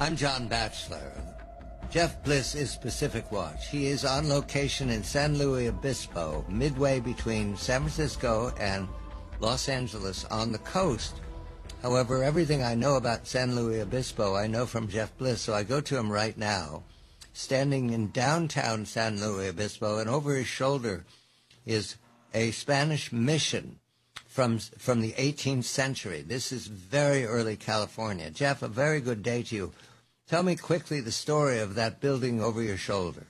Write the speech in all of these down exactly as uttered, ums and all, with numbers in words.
I'm John Batchelor. Jeff Bliss is Pacific Watch. He is on location in San Luis Obispo, midway between San Francisco and Los Angeles on the coast. However, everything I know about San Luis Obispo, I know from Jeff Bliss, so I go to him right now, standing in downtown San Luis Obispo, and over his shoulder is a Spanish mission from from the eighteenth century. This is very early California. Jeff, a very good day to you. Tell me quickly the story of that building over your shoulder.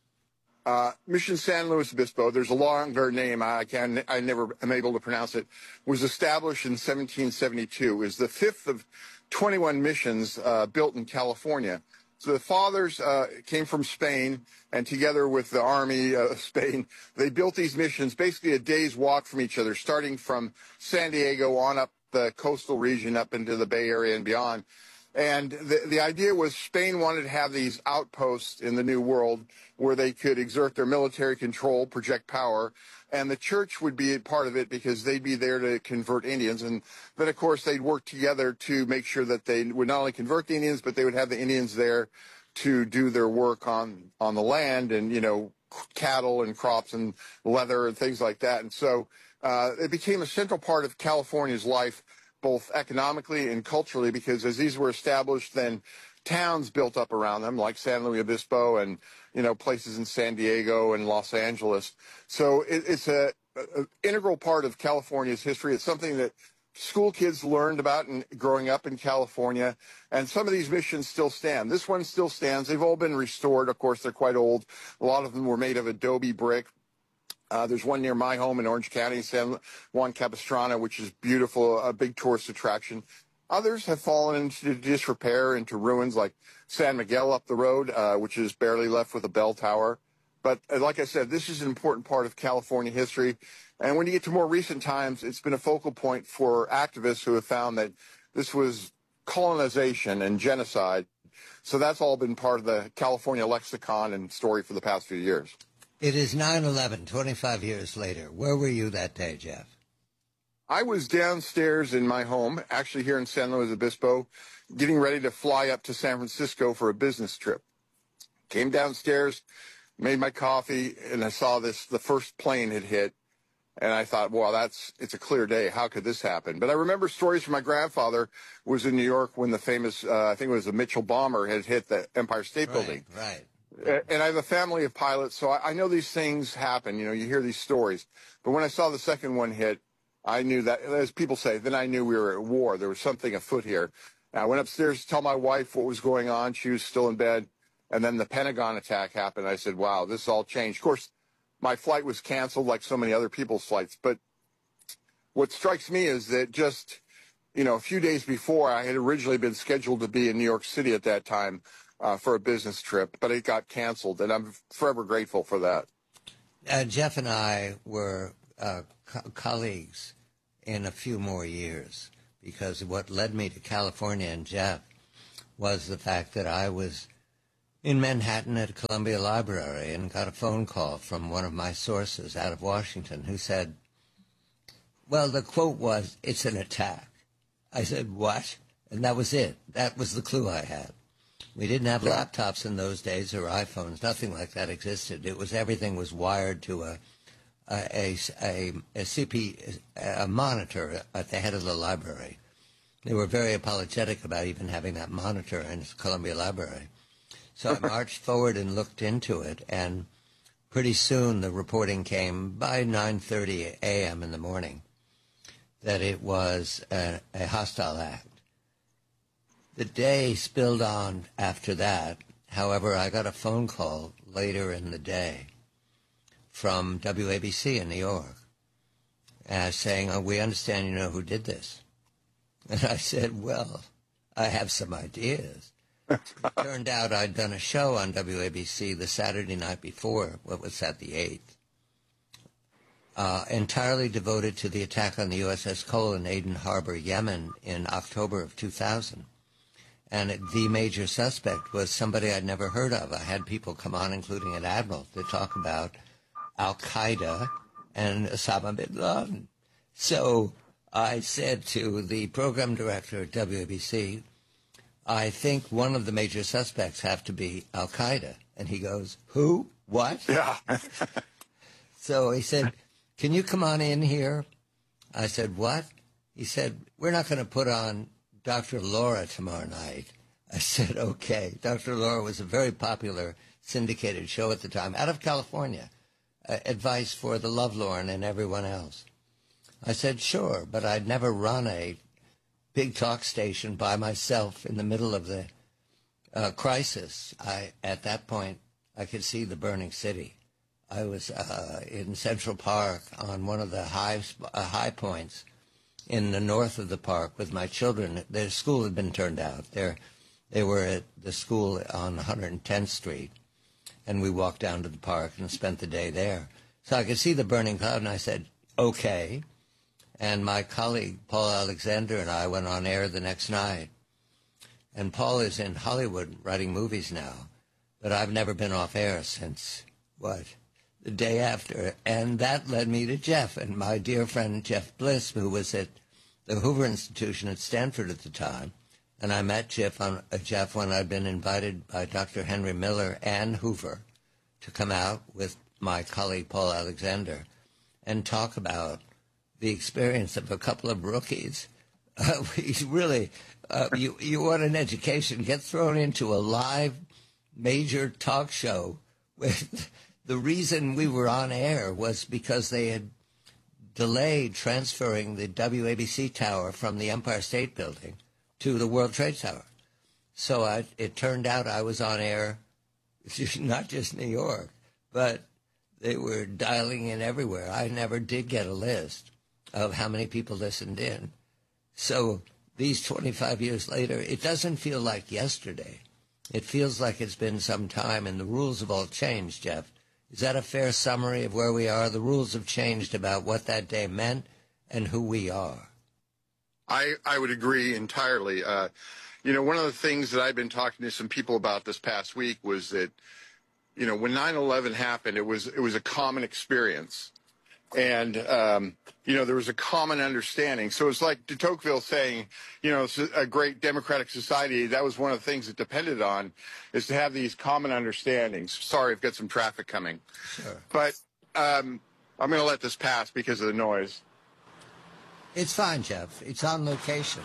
Uh, Mission San Luis Obispo, there's a longer name, I can I never am able to pronounce it, was established in seventeen seventy-two. It was the fifth of twenty-one missions uh, built in California. So the fathers uh, came from Spain, and together with the army of Spain, they built these missions basically a day's walk from each other, starting from San Diego on up the coastal region, up into the Bay Area and beyond. And the, the idea was Spain wanted to have these outposts in the New World where they could exert their military control, project power, and the church would be a part of it because they'd be there to convert Indians. And then, of course, they'd work together to make sure that they would not only convert the Indians, but they would have the Indians there to do their work on, on the land and, you know, cattle and crops and leather and things like that. And so uh, it became a central part of California's life, both economically and culturally, because as these were established, then towns built up around them, like San Luis Obispo and, you know, places in San Diego and Los Angeles. So it, it's a, a integral part of California's history. It's something that school kids learned about in, growing up in California, and some of these missions still stand. This one still stands. They've all been restored. Of course, they're quite old. A lot of them were made of adobe brick. Uh, there's one near my home in Orange County, San Juan Capistrano, which is beautiful, a big tourist attraction. Others have fallen into disrepair, into ruins, like San Miguel up the road, uh, which is barely left with a bell tower. But uh, like I said, this is an important part of California history. And when you get to more recent times, it's been a focal point for activists who have found that this was colonization and genocide. So that's all been part of the California lexicon and story for the past few years. It is nine eleven, twenty-five years later. Where were you that day, Jeff? I was downstairs in my home, actually here in San Luis Obispo, getting ready to fly up to San Francisco for a business trip. Came downstairs, made my coffee, and I saw this, the first plane had hit. And I thought, well, that's, it's a clear day. How could this happen? But I remember stories from my grandfather who was in New York when the famous, uh, I think it was the Mitchell bomber, had hit the Empire State Right, Building. right. And I have a family of pilots, so I know these things happen. You know, you hear these stories. But when I saw the second one hit, I knew that, as people say, then I knew we were at war. There was something afoot here. And I went upstairs to tell my wife what was going on. She was still in bed. And then the Pentagon attack happened. I said, wow, this all changed. Of course, my flight was canceled like so many other people's flights. But what strikes me is that just, you know, a few days before, I had originally been scheduled to be in New York City at that time. Uh, for a business trip, but it got canceled, and I'm forever grateful for that. Uh, Jeff and I were uh, co- colleagues in a few more years, because what led me to California and Jeff was the fact that I was in Manhattan at Columbia Library and got a phone call from one of my sources out of Washington who said, well, the quote was, "It's an attack." I said, what? And that was it. That was the clue I had. We didn't have Yeah. laptops in those days or iPhones. Nothing like that existed. It was everything was wired to a a a, a C P a monitor at the head of the library. They were very apologetic about even having that monitor in Columbia Library. So I marched forward and looked into it, and pretty soon the reporting came by nine thirty a.m. in the morning that it was a, a hostile act. The day spilled on after that. However, I got a phone call later in the day from W A B C in New York uh, saying, oh, we understand you know who did this. And I said, well, I have some ideas. It turned out I'd done a show on W A B C the Saturday night before, what was that, the eighth, uh, entirely devoted to the attack on the U S S Cole in Aden Harbor, Yemen in October of two thousand. And it, the major suspect was somebody I'd never heard of. I had people come on, including an admiral, to talk about Al-Qaeda and Osama bin Laden. So I said to the program director at W A B C, I think one of the major suspects have to be Al-Qaeda. And he goes, who? What? Yeah. So he said, can you come on in here? I said, what? He said, we're not going to put on Doctor Laura tomorrow night. I said, okay. Doctor Laura was a very popular syndicated show at the time, out of California, uh, advice for the lovelorn and everyone else. I said, sure, but I'd never run a big talk station by myself in the middle of the uh, crisis. I, at that point, I could see the burning city. I was uh, in Central Park on one of the high, uh, high points in the north of the park with my children. Their school had been turned out. They're, they were at the school on one hundred tenth Street, and we walked down to the park and spent the day there. So I could see the burning cloud, and I said, okay. And my colleague, Paul Alexander, and I went on air the next night. And Paul is in Hollywood writing movies now, but I've never been off air since, what, the day after. And that led me to Jeff and my dear friend Jeff Bliss, who was at the Hoover Institution at Stanford at the time. And I met Jeff, on, uh, Jeff when I'd been invited by Doctor Henry Miller and Hoover to come out with my colleague Paul Alexander and talk about the experience of a couple of rookies. Uh, we really, uh, you, you want an education, get thrown into a live major talk show with the reason we were on air was because they had delayed transferring the W A B C tower from the Empire State Building to the World Trade Tower. So I, it turned out I was on air, not just New York, but they were dialing in everywhere. I never did get a list of how many people listened in. So these twenty-five years later, it doesn't feel like yesterday. It feels like it's been some time, and the rules have all changed, Jeff. Is that a fair summary of where we are? The rules have changed about what that day meant and who we are. I, I would agree entirely. Uh, you know, one of the things that I've been talking to some people about this past week was that, you know, when nine eleven happened, it was it was a common experience. And, um, you know, there was a common understanding. So it's like de Tocqueville saying, you know, it's a great democratic society. That was one of the things it depended on, is to have these common understandings. Sorry, I've got some traffic coming. Sure. But um, I'm going to let this pass because of the noise. It's fine, Jeff. It's on location.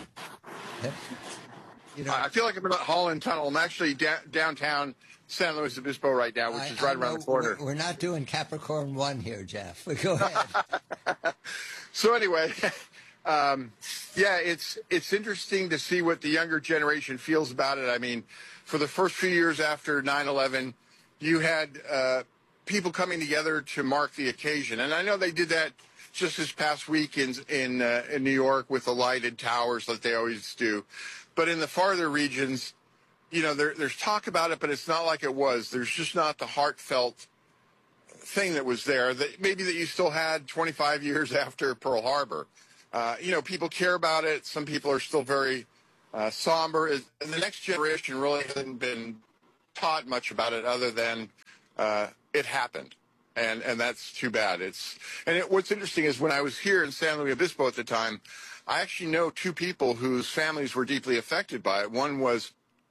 You know, I feel like I'm in the Holland Tunnel. I'm actually da- downtown San Luis Obispo right now, which I, is right I around know the corner. We're, we're not doing Capricorn one here, Jeff. Go ahead. So anyway, um, yeah, it's it's interesting to see what the younger generation feels about it. I mean, for the first few years after nine eleven, you had uh, people coming together to mark the occasion, and I know they did that just this past week in in, uh, in New York with the lighted towers like they always do. But in the farther regions, you know, there, there's talk about it, but it's not like it was. There's just not the heartfelt thing that was there that maybe that you still had twenty-five years after Pearl Harbor. Uh, you know, people care about it. Some people are still very uh, somber. And the next generation really hasn't been taught much about it other than uh, it happened. And and that's too bad. It's and it, what's interesting is when I was here in San Luis Obispo at the time, I actually know two people whose families were deeply affected by it. One was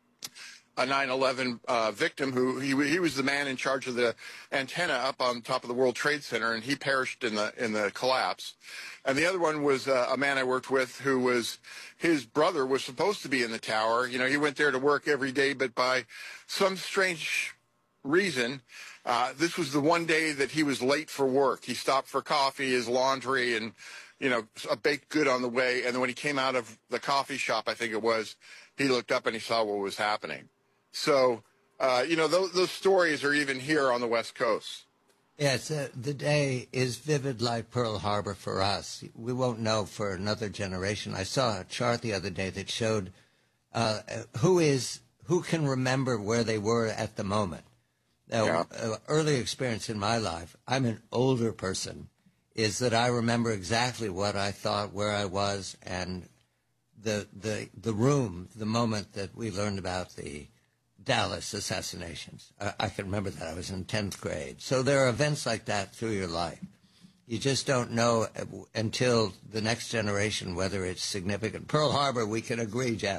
a nine eleven uh, victim who he he was the man in charge of the antenna up on top of the World Trade Center, and he perished in the in the collapse. And the other one was uh, a man I worked with who was his brother was supposed to be in the tower. You know, he went there to work every day, but by some strange reason, uh, this was the one day that he was late for work. He stopped for coffee, his laundry, and you know, a baked good on the way. And then when he came out of the coffee shop, I think it was, he looked up and he saw what was happening. So, uh, you know, those, those stories are even here on the West Coast. Yes, uh, the day is vivid like Pearl Harbor for us. We won't know for another generation. I saw a chart the other day that showed uh, who is who can remember where they were at the moment. Now, Yeah. uh, early experience in my life, I'm an older person, is that I remember exactly what I thought, where I was, and the the the room, the moment that we learned about the Dallas assassinations. I, I can remember that. I was in tenth grade. So there are events like that through your life. You just don't know until the next generation whether it's significant. Pearl Harbor, we can agree, Jeff.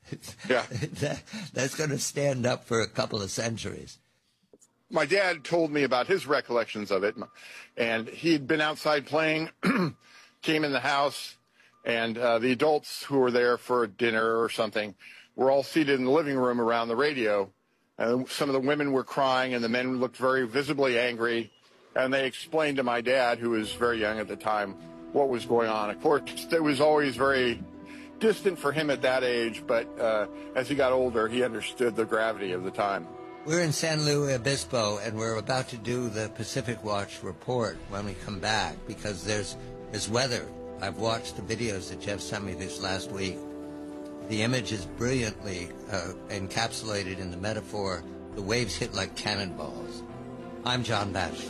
Yeah. that, that's going to stand up for a couple of centuries. My dad told me about his recollections of it, and he'd been outside playing, came in the house, and uh, the adults who were there for dinner or something were all seated in the living room around the radio. And some of the women were crying, and the men looked very visibly angry. And they explained to my dad, who was very young at the time, what was going on. Of course, it was always very distant for him at that age, but uh, as he got older, he understood the gravity of the time. We're in San Luis Obispo, and we're about to do the Pacific Watch report when we come back, because there's, there's weather. I've watched the videos that Jeff sent me this last week. The image is brilliantly uh, encapsulated in the metaphor, the waves hit like cannonballs. I'm John Batchelor.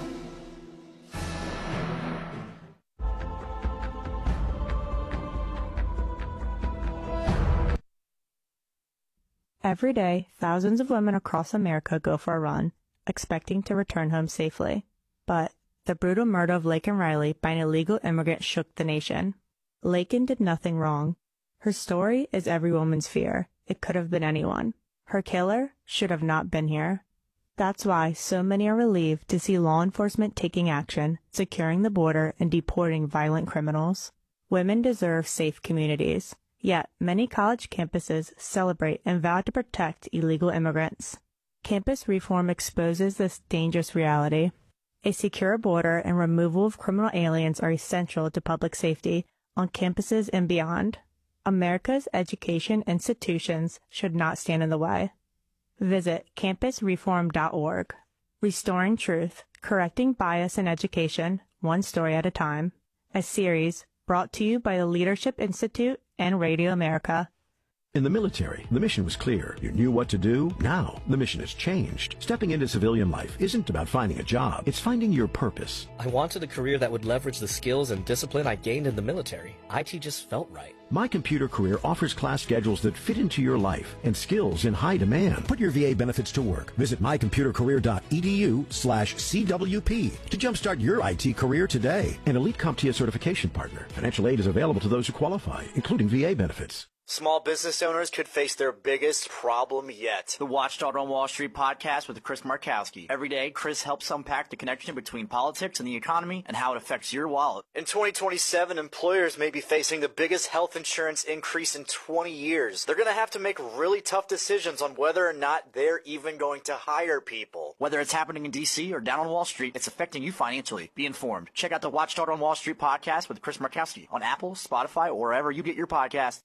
Every day, thousands of women across America go for a run, expecting to return home safely. But the brutal murder of Laken Riley by an illegal immigrant shook the nation. Laken did nothing wrong. Her story is every woman's fear. It could have been anyone. Her killer should have not been here. That's why so many are relieved to see law enforcement taking action, securing the border, and deporting violent criminals. Women deserve safe communities. Yet, many college campuses celebrate and vow to protect illegal immigrants. Campus reform exposes this dangerous reality. A secure border and removal of criminal aliens are essential to public safety on campuses and beyond. America's education institutions should not stand in the way. Visit campus reform dot org. Restoring Truth, Correcting Bias in Education, One Story at a Time. A series brought to you by the Leadership Institute and Radio America. In the military, the mission was clear. You knew what to do. Now, the mission has changed. Stepping into civilian life isn't about finding a job. It's finding your purpose. I wanted a career that would leverage the skills and discipline I gained in the military. I T just felt right. My Computer Career offers class schedules that fit into your life and skills in high demand. Put your V A benefits to work. Visit my computer career dot e d u slash C W P to jumpstart your I T career today. An Elite CompTIA certification partner. Financial aid is available to those who qualify, including V A benefits. Small business owners could face their biggest problem yet. The Watchdog on Wall Street podcast with Chris Markowski. Every day, Chris helps unpack the connection between politics and the economy and how it affects your wallet. In twenty twenty-seven, employers may be facing the biggest health insurance increase in twenty years. They're going to have to make really tough decisions on whether or not they're even going to hire people. Whether it's happening in D C or down on Wall Street, it's affecting you financially. Be informed. Check out the Watchdog on Wall Street podcast with Chris Markowski on Apple, Spotify, or wherever you get your podcast.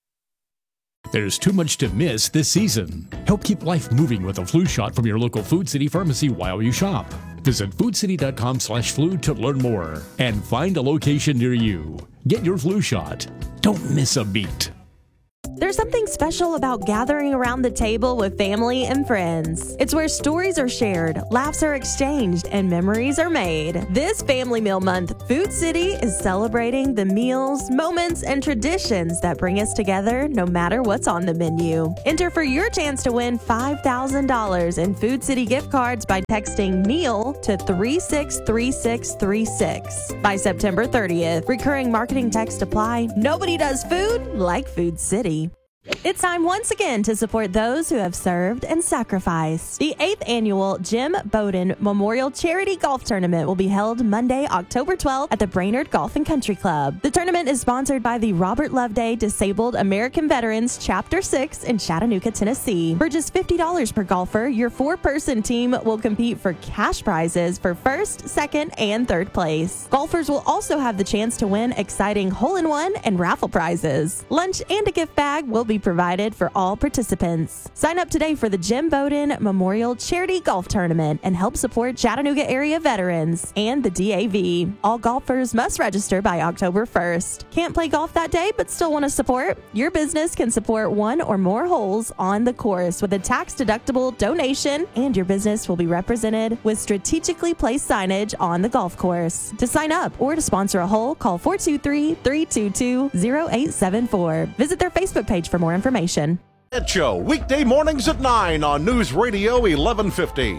There's too much to miss this season. Help keep life moving with a flu shot from your local Food City pharmacy while you shop. Visit food city dot com slash flu to learn more and find a location near you. Get your flu shot. Don't miss a beat. There's something special about gathering around the table with family and friends. It's where stories are shared, laughs are exchanged, and memories are made. This Family Meal Month, Food City is celebrating the meals, moments, and traditions that bring us together no matter what's on the menu. Enter for your chance to win five thousand dollars in Food City gift cards by texting meal to three six three six three six. By September thirtieth, recurring marketing text apply. Nobody does food like Food City. It's time once again to support those who have served and sacrificed. The eighth annual Jim Bowden Memorial Charity Golf Tournament will be held Monday, October twelfth at the Brainerd Golf and Country Club. The tournament is sponsored by the Robert Loveday Disabled American Veterans Chapter six in Chattanooga, Tennessee. For just fifty dollars per golfer, your four-person team will compete for cash prizes for first, second, and third place. Golfers will also have the chance to win exciting hole-in-one and raffle prizes. Lunch and a gift bag will be provided for all participants. Sign up today for the Jim Bowden Memorial Charity Golf Tournament and help support Chattanooga area veterans and the D A V. All golfers must register by October first. Can't play golf that day but still want to support? Your business can support one or more holes on the course with a tax-deductible donation, and your business will be represented with strategically placed signage on the golf course. To sign up or to sponsor a hole, call four two three, three two two, zero eight seven four. Visit their Facebook page for more information. Ed Show, weekday mornings at nine on News Radio eleven fifty.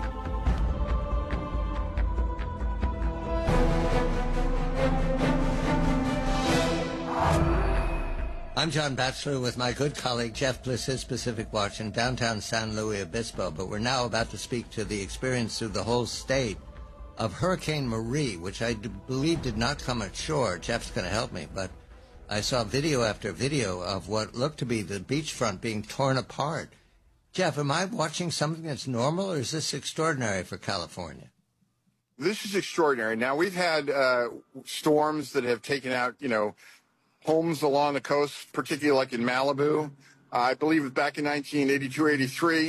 I'm John Batchelor with my good colleague Jeff Bliss, his Pacific Watch in downtown San Luis Obispo, but we're now about to speak to the experience through the whole state of Hurricane Marie, which I d- believe did not come ashore. Jeff's going to help me, but I saw video after video of what looked to be the beachfront being torn apart. Jeff, am I watching something that's normal, or is this extraordinary for California? This is extraordinary. Now, we've had uh, storms that have taken out, you know, homes along the coast, particularly like in Malibu. Uh, I believe back in nineteen eighty-two, eighty-three,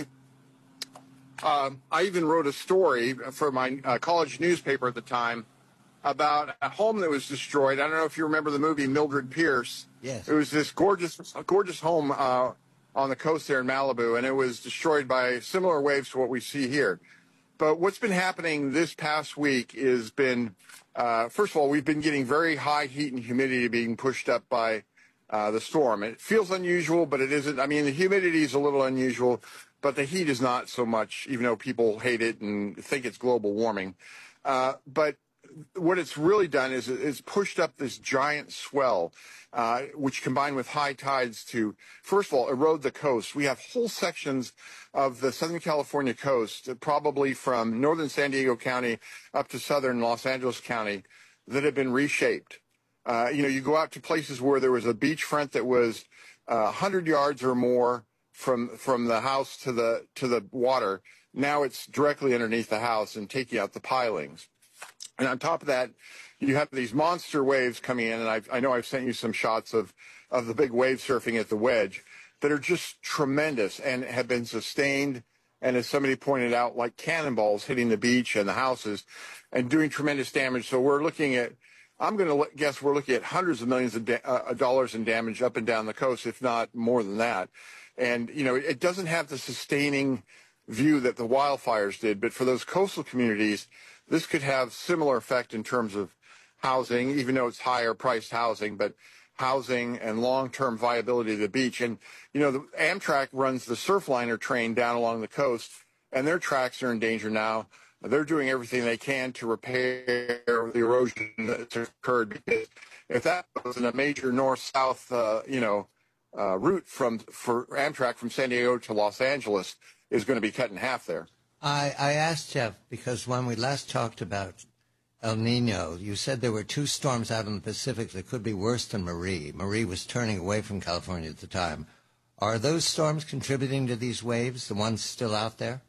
um, I even wrote a story for my uh, college newspaper at the time about a home that was destroyed. I don't know if you remember the movie Mildred Pierce. Yes. It was this gorgeous, gorgeous home uh, on the coast there in Malibu, and it was destroyed by similar waves to what we see here. But what's been happening this past week has been, uh, first of all, we've been getting very high heat and humidity being pushed up by uh, the storm. It feels unusual, but it isn't. I mean, the humidity is a little unusual, but the heat is not so much, even though people hate it and think it's global warming. Uh, but what it's really done is it's pushed up this giant swell, uh, which combined with high tides to, first of all, erode the coast. We have whole sections of the Southern California coast, probably from northern San Diego County up to southern Los Angeles County, that have been reshaped. Uh, you know, you go out to places where there was a beachfront that was uh, one hundred yards or more from from the house to the to the water. Now it's directly underneath the house and taking out the pilings. And on top of that, you have these monster waves coming in, and I've, I know I've sent you some shots of, of the big wave surfing at the Wedge that are just tremendous and have been sustained, and as somebody pointed out, like cannonballs hitting the beach and the houses and doing tremendous damage. So we're looking at, I'm going to guess we're looking at hundreds of millions of da- uh, dollars in damage up and down the coast, if not more than that. And, you know, it doesn't have the sustaining view that the wildfires did, but for those coastal communities, this could have similar effect in terms of housing, even though it's higher priced housing, but housing and long-term viability of the beach. And, you know, the Amtrak runs the Surfliner train down along the coast, and their tracks are in danger now. They're doing everything they can to repair the erosion that's occurred, because if that was in a major north-south, uh, you know, uh, route from for Amtrak from San Diego to Los Angeles is going to be cut in half there. I, I asked Jeff, because when we last talked about El Nino, you said there were two storms out in the Pacific that could be worse than Marie. Marie was turning away from California at the time. Are those storms contributing to these waves, the ones still out there?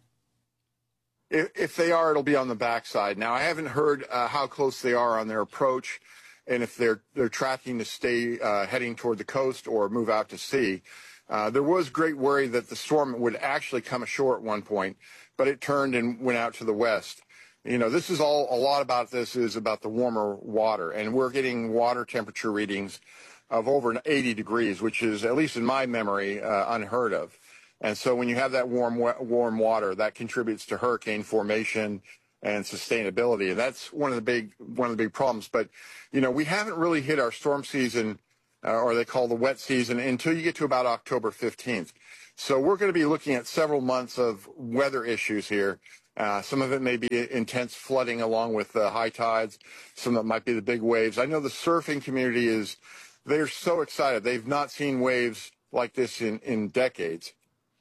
If, if they are, it'll be on the backside. Now, I haven't heard uh, how close they are on their approach, and if they're they're tracking to stay uh, heading toward the coast or move out to sea. Uh, there was great worry that the storm would actually come ashore at one point, but it turned and went out to the west. You know, this is all, a lot about this is about the warmer water, and we're getting water temperature readings of over eighty degrees, which is, at least in my memory, uh, unheard of. And so when you have that warm, warm water, that contributes to hurricane formation and sustainability. And that's one of the big, one of the big problems. But, you know, we haven't really hit our storm season, uh, or they call the wet season, until you get to about October fifteenth. So we're going to be looking at several months of weather issues here. Uh, some of it may be intense flooding along with uh, high tides. Some of it might be the big waves. I know the surfing community is, they're so excited. They've not seen waves like this in, in decades.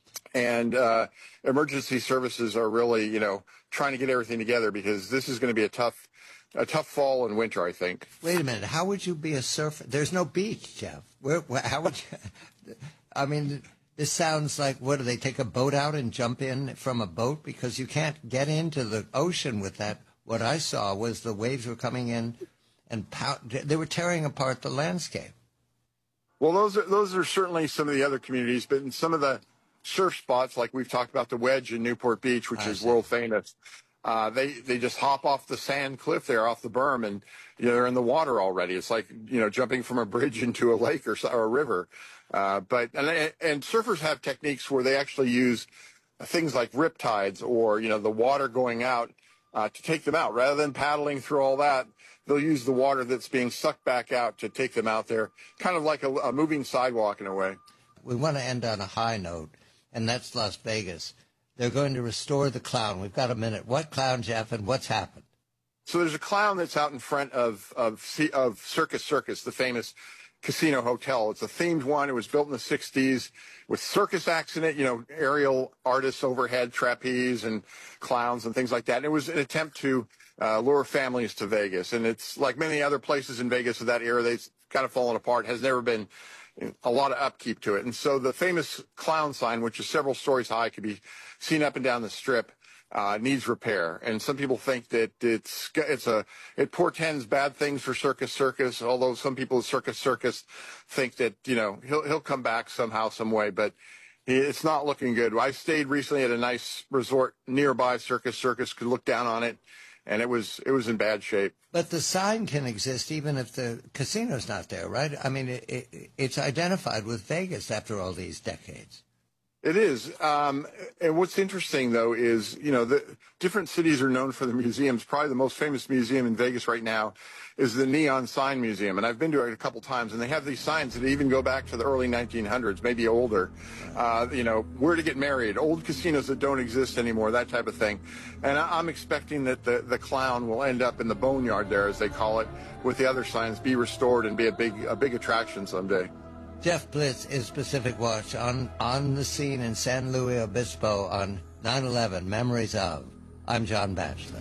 And uh, emergency services are really, you know, trying to get everything together, because this is going to be a tough, a tough fall and winter, I think. Wait a minute. How would you be a surfer? There's no beach, Jeff. Where, where, how would you? I mean, this sounds like, what, do they take a boat out and jump in from a boat? Because you can't get into the ocean with that. What I saw was the waves were coming in and pow- they were tearing apart the landscape. Well, those are, those are certainly some of the other communities, but in some of the surf spots, like we've talked about the Wedge in Newport Beach, which I is see. world famous, uh, they, they just hop off the sand cliff there off the berm, and, you know, they're in the water already. It's like, you know, jumping from a bridge into a lake or, or a river. Uh, but and, and surfers have techniques where they actually use things like riptides, or, you know, the water going out uh, to take them out. Rather than paddling through all that, they'll use the water that's being sucked back out to take them out there, kind of like a, a moving sidewalk in a way. We want to end on a high note, and that's Las Vegas. They're going to restore the clown. We've got a minute. What clown, Jeff, and what's happened? So there's a clown that's out in front of of, of Circus Circus, the famous casino hotel. It's a themed one. It was built in the sixties with circus acts in it, you know, aerial artists overhead, trapeze and clowns and things like that. And it was an attempt to uh, lure families to Vegas. And it's like many other places in Vegas of that era, they've kind of fallen apart, has never been a lot of upkeep to it. And so the famous clown sign, which is several stories high, could be seen up and down the strip, uh, needs repair. And some people think that it's, it's a, it portends bad things for Circus Circus, although some people at Circus Circus think that, you know, he'll, he'll come back somehow, some way, but it's not looking good. I stayed recently at a nice resort nearby, Circus Circus, could look down on it, and it was, it was in bad shape. But the sign can exist even if the casino's not there, right? I mean, it, it, it's identified with Vegas after all these decades. It is. Um, and what's interesting, though, is, you know, the different cities are known for the museums. Probably the most famous museum in Vegas right now is the Neon Sign Museum. And I've been to it a couple times, and they have these signs that even go back to the early nineteen hundreds, maybe older. Uh, you know, where to get married, old casinos that don't exist anymore, that type of thing. And I, I'm expecting that the, the clown will end up in the boneyard there, as they call it, with the other signs, be restored and be a big, a big attraction someday. Jeff Blitz is Pacific Watch on, on the scene in San Luis Obispo on nine eleven, Memories of. I'm John Batchelor.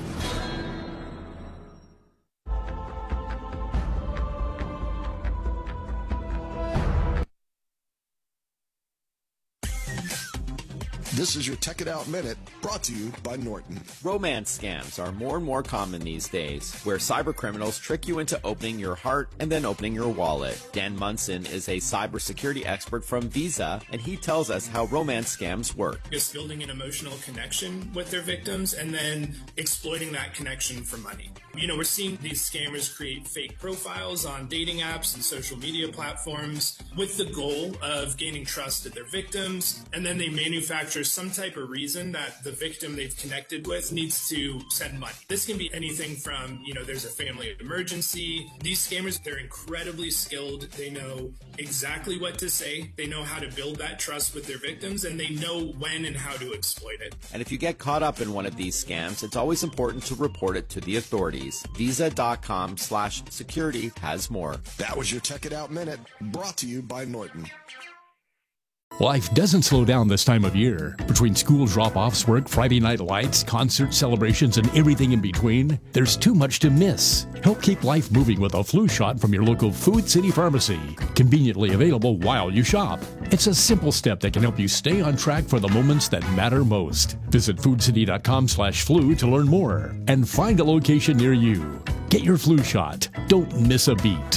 This is your Tech It Out Minute, brought to you by Norton. Romance scams are more and more common these days, where cybercriminals trick you into opening your heart and then opening your wallet. Dan Munson is a cybersecurity expert from Visa, and he tells us how romance scams work. Just building an emotional connection with their victims and then exploiting that connection for money. You know, we're seeing these scammers create fake profiles on dating apps and social media platforms with the goal of gaining trust of their victims, and then they manufacture some type of reason that the victim they've connected with needs to send money. This can be anything from, you know, there's a family emergency. These scammers, they're incredibly skilled. They know exactly what to say. They know how to build that trust with their victims, and they know when and how to exploit it. And if you get caught up in one of these scams, it's always important to report it to the authorities. Visa.com slash security has more. That was your Tech It Out Minute, brought to you by Norton. Life doesn't slow down this time of year. Between school drop-offs, work, Friday night lights, concert celebrations, and everything in between, there's too much to miss. Help keep life moving with a flu shot from your local Food City Pharmacy. Conveniently available while you shop. It's a simple step that can help you stay on track for the moments that matter most. Visit foodcity.com slash flu to learn more and find a location near you. Get your flu shot. Don't miss a beat.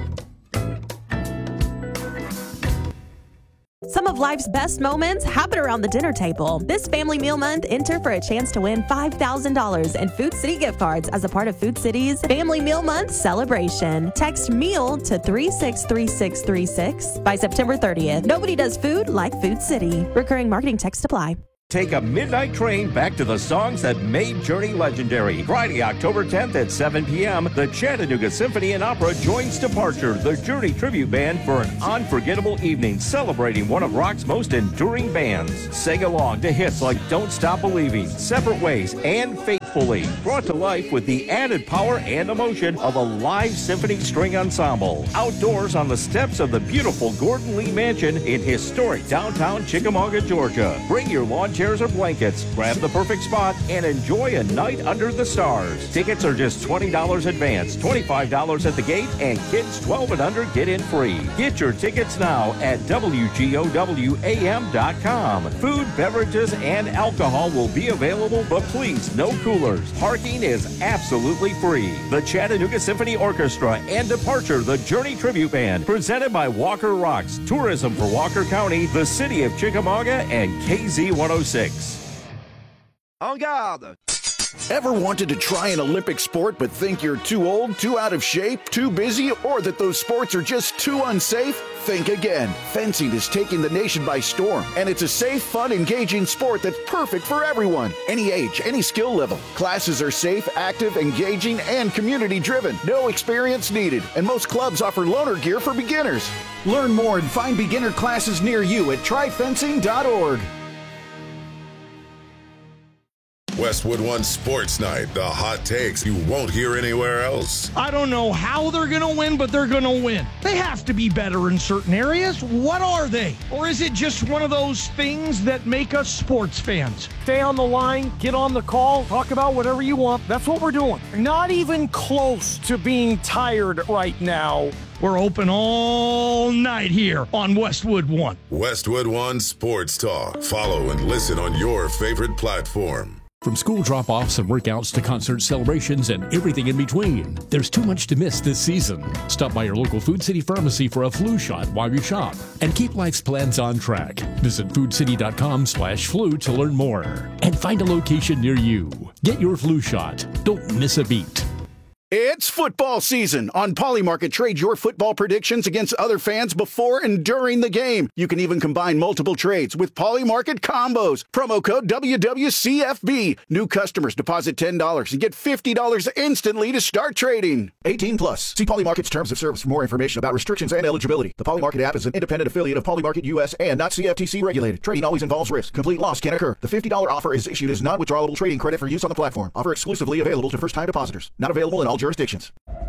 Some of life's best moments happen around the dinner table. This Family Meal Month, enter for a chance to win five thousand dollars in Food City gift cards as a part of Food City's Family Meal Month celebration. Text MEAL to three six three six three six by September thirtieth. Nobody does food like Food City. Recurring marketing text apply. Take a midnight train back to the songs that made Journey legendary. Friday, October tenth at seven p.m., the Chattanooga Symphony and Opera joins Departure, the Journey tribute band, for an unforgettable evening celebrating one of rock's most enduring bands. Sing along to hits like Don't Stop Believing, Separate Ways, and Faithfully, brought to life with the added power and emotion of a live symphony string ensemble. Outdoors on the steps of the beautiful Gordon Lee Mansion in historic downtown Chickamauga, Georgia. Bring your lawn chairs or blankets, grab the perfect spot, and enjoy a night under the stars. Tickets are just twenty dollars advance, twenty-five dollars at the gate, and kids twelve and under get in free. Get your tickets now at W G O W A M dot com. Food, beverages, and alcohol will be available, but please, no coolers. Parking is absolutely free. The Chattanooga Symphony Orchestra and Departure, the Journey Tribute Band, presented by Walker Rocks, Tourism for Walker County, the City of Chickamauga, and K Z one oh six. En garde! Ever wanted to try an Olympic sport but think you're too old, too out of shape, too busy, or that those sports are just too unsafe? Think again. Fencing is taking the nation by storm, and it's a safe, fun, engaging sport that's perfect for everyone. Any age, any skill level. Classes are safe, active, engaging, and community-driven. No experience needed, and most clubs offer loaner gear for beginners. Learn more and find beginner classes near you at try fencing dot org. Westwood One Sports Night, the hot takes you won't hear anywhere else. I don't know how they're going to win, but they're going to win. They have to be better in certain areas. What are they? Or is it just one of those things that make us sports fans? Stay on the line, get on the call, talk about whatever you want. That's what we're doing. Not even close to being tired right now. We're open all night here on Westwood One. Westwood One Sports Talk. Follow and listen on your favorite platform. From school drop-offs and workouts to concert celebrations and everything in between, there's too much to miss this season. Stop by your local Food City pharmacy for a flu shot while you shop and keep life's plans on track. Visit food city dot com slash flu to learn more and find a location near you. Get your flu shot. Don't miss a beat. It's football season. On Polymarket, trade your football predictions against other fans before and during the game. You can even combine multiple trades with Polymarket combos. Promo code W W C F B. New customers deposit ten dollars and get fifty dollars instantly to start trading. eighteen plus. See Polymarket's terms of service for more information about restrictions and eligibility. The Polymarket app is an independent affiliate of Polymarket U S and not C F T C regulated. Trading always involves risk. Complete loss can occur. The fifty dollars offer is issued as non-withdrawable trading credit for use on the platform. Offer exclusively available to first-time depositors. Not available in all jurisdictions.